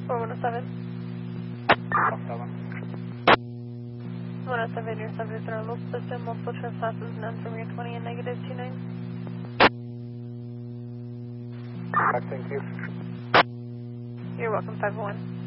4107. 107, your subject in our local system, multiple trip classes, none from your 20 and negative 29. Thank you. You're welcome, 501.